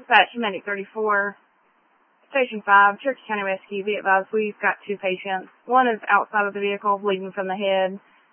Dispatch, Medic 34, Station 5, Cherokee County Rescue. Be advised, we've got 2 patients. One is outside of the vehicle, bleeding from the head.